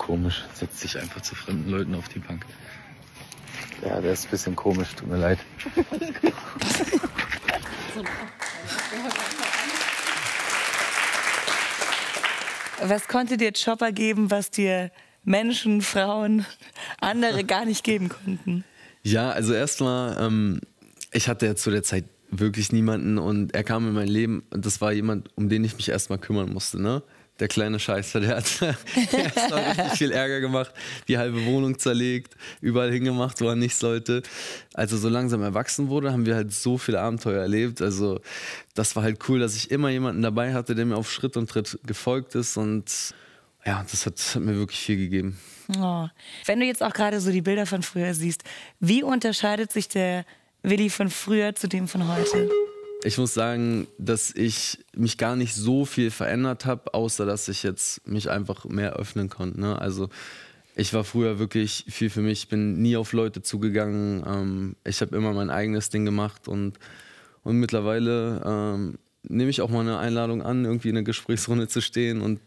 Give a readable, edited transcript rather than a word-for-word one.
komisch. Setzt sich einfach zu fremden Leuten auf die Bank. Ja, der ist ein bisschen komisch, tut mir leid. Was konnte dir Chopper geben, was dir Menschen, Frauen, andere gar nicht geben konnten? Ja, also erstmal, ich hatte ja zu der Zeit wirklich niemanden und er kam in mein Leben und das war jemand, um den ich mich erstmal kümmern musste, ne? Der kleine Scheißer, der hat erstmal richtig viel Ärger gemacht, die halbe Wohnung zerlegt, überall hingemacht, wo er nicht sollte. Als er so langsam erwachsen wurde, haben wir halt so viele Abenteuer erlebt. Also das war halt cool, dass ich immer jemanden dabei hatte, der mir auf Schritt und Tritt gefolgt ist und ja, das hat mir wirklich viel gegeben. Oh. Wenn du jetzt auch gerade so die Bilder von früher siehst, wie unterscheidet sich der Willi von früher zu dem von heute? Ich muss sagen, dass ich mich gar nicht so viel verändert habe, außer dass ich jetzt mich einfach mehr öffnen konnte. Ne? Also ich war früher wirklich viel für mich, bin nie auf Leute zugegangen. Ich habe immer mein eigenes Ding gemacht und mittlerweile nehme ich auch mal eine Einladung an, irgendwie in einer Gesprächsrunde zu stehen und